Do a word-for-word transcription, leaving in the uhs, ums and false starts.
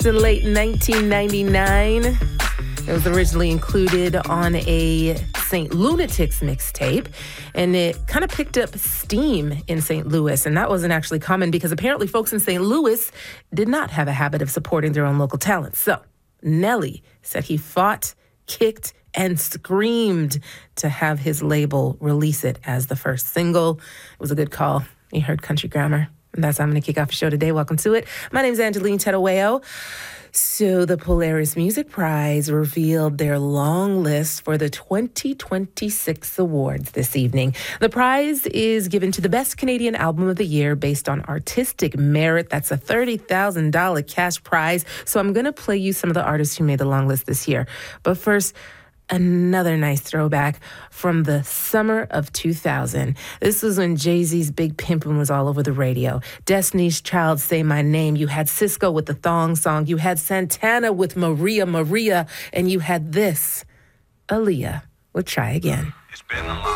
In late nineteen ninety-nine, it was originally included on a Saint Lunatics mixtape, and it kind of picked up steam in Saint Louis, and that wasn't actually common because apparently folks in Saint Louis did not have a habit of supporting their own local talent. So Nelly said he fought, kicked, and screamed to have his label release it as the first single. It was a good call. You heard Country Grammar. And that's how I'm going to kick off the show today. Welcome to it. My name is Angeline Tedaweo. So the Polaris Music Prize revealed their long list for the twenty twenty-six awards this evening. The prize is given to the best Canadian album of the year based on artistic merit. That's a thirty thousand dollars cash prize. So I'm going to play you some of the artists who made the long list this year. But first, another nice throwback from the summer of two thousand. This was when Jay-Z's Big Pimpin' was all over the radio. Destiny's Child, Say My Name. You had Cisco with the Thong Song. You had Santana with Maria Maria. And you had this, Aaliyah with Try Again. It's been a long